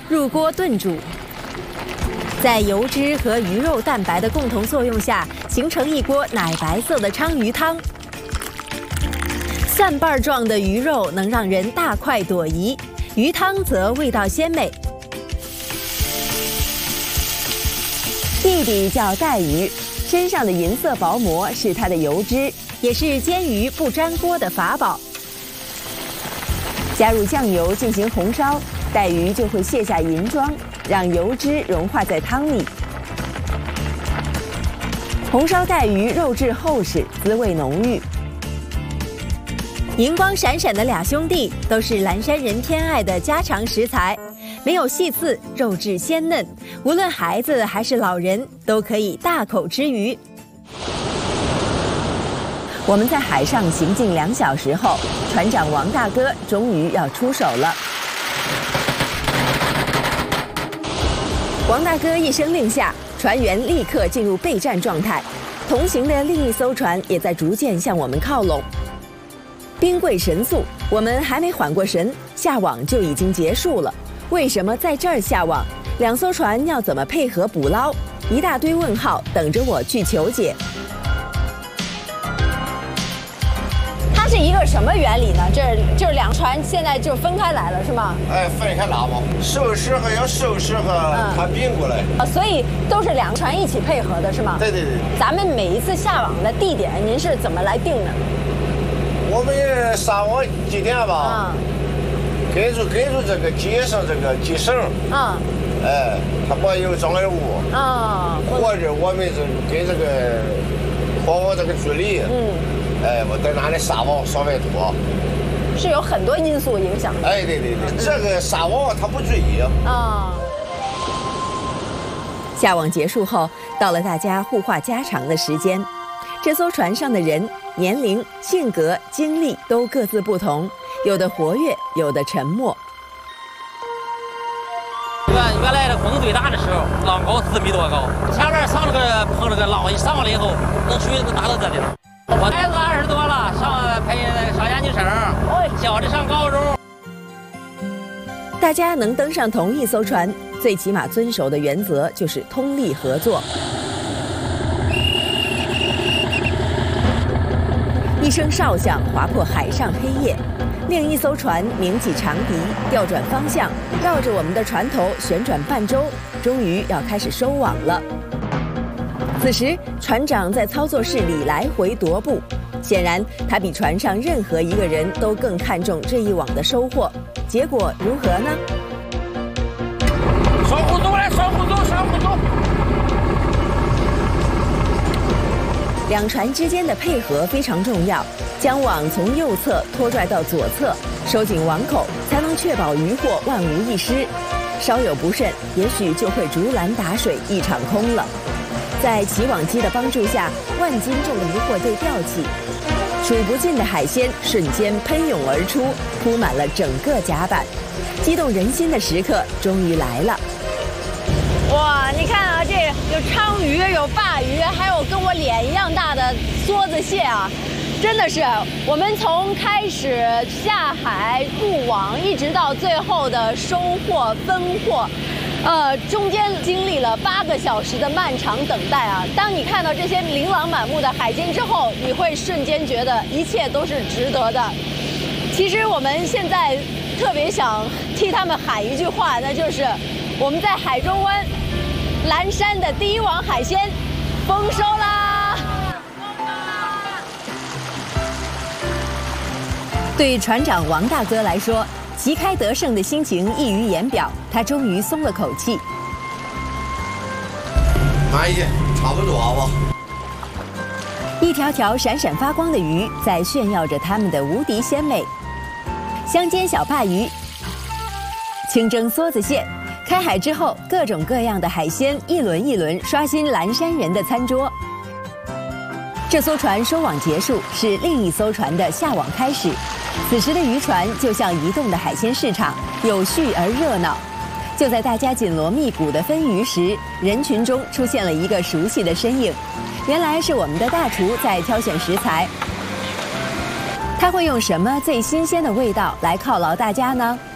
入锅炖煮。在油脂和鱼肉蛋白的共同作用下，形成一锅奶白色的鲳鱼汤。蒜瓣状的鱼肉能让人大快朵颐，鱼汤则味道鲜美。弟弟叫带鱼，身上的银色薄膜是它的油脂，也是煎鱼不粘锅的法宝。加入酱油进行红烧，带鱼就会卸下银装，让油脂融化在汤里。红烧带鱼肉质厚实，滋味浓郁。银光闪闪的俩兄弟都是蓝山人偏爱的家常食材，没有细刺，肉质鲜嫩，无论孩子还是老人都可以大口吃鱼。我们在海上行进2小时后，船长王大哥终于要出手了。王大哥一声令下，船员立刻进入备战状态，同行的另一艘船也在逐渐向我们靠拢。兵贵神速，我们还没缓过神，下网就已经结束了。为什么在这儿下网？2艘船要怎么配合捕捞？一大堆问号等着我去求解。 它是一个什么原理呢？这2船现在就分开来了，是吗？ 哎，分开拉嘛，收拾和要收拾和它并过来。 所以都是2船一起配合的，是吗？ 对对对。 咱们每一次下网的地点，您是怎么来定的？ 我们上网地点吧，跟住这个街上这个机绳，哎，它没有障碍物，或者我们这跟这个和我这个距离，哎，我在哪里撒网上外拖， 是有很多因素影响的。 哎，对对对，这个撒网它不注意下网结束后，到了大家互话家常的时间。这艘船上的人年龄、性格、经历都各自不同，有的活跃，有的沉默。 原来这风最大的时候，浪高4米多高，前面上那个碰那个浪一上来以后，那水都达到这里了。我孩子20多了，上研究生，教的上高中。 大家能登上同一艘船，最起码遵守的原则就是通力合作。一声哨响划破海上黑夜，另一艘船鸣起长笛，调转方向，绕着我们的船头旋转半周，终于要开始收网了。此时，船长在操作室里来回踱步，显然他比船上任何一个人都更看重这一网的收获。结果如何呢？ 双互动来，双互动，双互动。 2船之间的配合非常重要，将网从右侧拖拽到左侧，收紧网口，才能确保渔获万无一失。稍有不慎，也许就会竹篮打水一场空了。在起网机的帮助下，万斤重渔获被吊起，数不尽的海鲜瞬间喷涌而出，铺满了整个甲板。激动人心的时刻终于来了。 哇，你看啊，这有鲳鱼，有鲅鱼，还有跟我脸一样大的梭子蟹啊！真的是，我们从开始下海入网，一直到最后的收获分货，中间经历了8个小时的漫长等待啊！当你看到这些琳琅满目的海鲜之后，你会瞬间觉得一切都是值得的。其实我们现在特别想替他们喊一句话，那就是我们在海中湾。 蓝山的第1网海鲜丰收啦！ 对船长王大哥来说，旗开得胜的心情溢于言表，他终于松了口气。 满意，差不多吧。 一条条闪闪发光的鱼在炫耀着它们的无敌鲜美。香煎小鲅鱼，清蒸梭子蟹。 开海之后，各种各样的海鲜一轮一轮刷新蓝山人的餐桌。这艘船收网结束，是另一艘船的下网开始。此时的渔船就像移动的海鲜市场，有序而热闹。就在大家紧锣密鼓的分鱼时，人群中出现了一个熟悉的身影，原来是我们的大厨在挑选食材。他会用什么最新鲜的味道来犒劳大家呢？